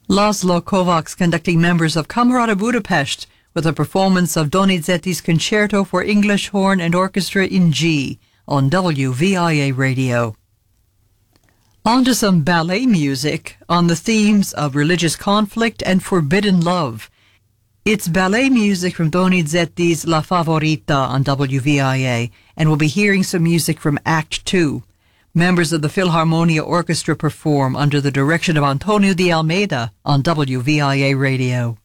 Laszlo Kovacs conducting members of Camerata Budapest with a performance of Donizetti's Concerto for English Horn and Orchestra in G on WVIA Radio. On to some ballet music on the themes of religious conflict and forbidden love. It's ballet music from Donizetti's La Favorita on WVIA, and we'll be hearing some music from Act 2. Members of the Philharmonia Orchestra perform under the direction of Antonio de Almeida on WVIA Radio.